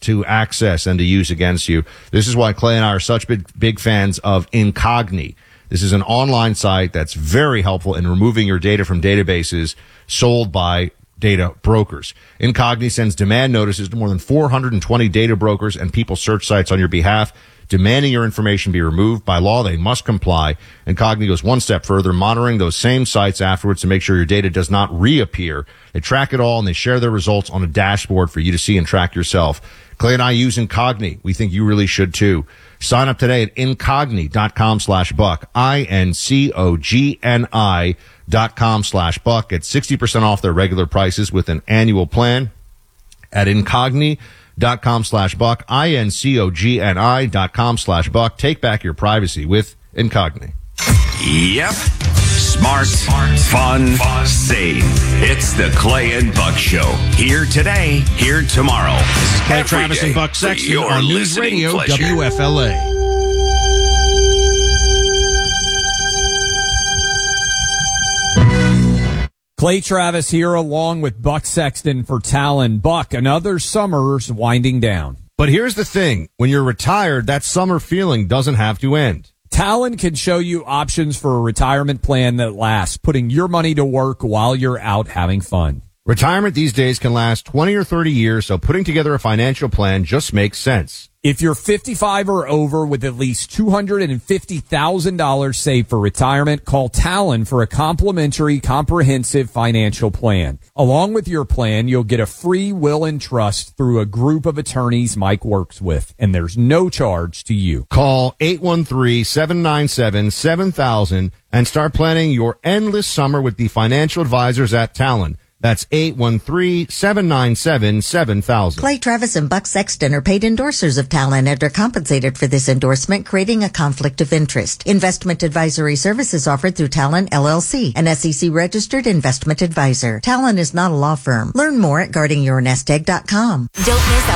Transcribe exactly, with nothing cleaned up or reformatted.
to access and to use against you. This is why Clay and I are such big, big fans of Incogni. This is an online site that's very helpful in removing your data from databases sold by data brokers. Incogni sends demand notices to more than four hundred twenty data brokers and people search sites on your behalf, demanding your information be removed. By law, they must comply. Incogni goes one step further, monitoring those same sites afterwards to make sure your data does not reappear. They track it all, and they share their results on a dashboard for you to see and track yourself. Clay and I use Incogni. We think you really should, too. Sign up today at Incogni.com slash Buck, I N C O G N I dot com slash Buck. Get sixty percent off their regular prices with an annual plan at Incogni.com slash Buck, I N C O G N I dot com slash Buck. Take back your privacy with Incogni. Yep. Smart, Smart fun, fun, sane. It's the Clay and Buck Show. Here today, here tomorrow. This is Clay Travis and Buck Sexton on News Radio pleasure. W F L A. Clay Travis here along with Buck Sexton for Talon. Buck, another summer's winding down. But here's the thing. When you're retired, that summer feeling doesn't have to end. Talon can show you options for a retirement plan that lasts, putting your money to work while you're out having fun. Retirement these days can last twenty or thirty years, so putting together a financial plan just makes sense. If you're fifty-five or over with at least two hundred fifty thousand dollars saved for retirement, call Talon for a complimentary comprehensive financial plan. Along with your plan, you'll get a free will and trust through a group of attorneys Mike works with, and there's no charge to you. Call eight one three, seven nine seven, seven thousand and start planning your endless summer with the financial advisors at Talon. That's eight one three, seven nine seven, seven thousand. Clay Travis and Buck Sexton are paid endorsers of Talon and are compensated for this endorsement, creating a conflict of interest. Investment advisory services offered through Talon L L C, an S E C-registered investment advisor. Talon is not a law firm. Learn more at guarding your nest egg dot com. Don't miss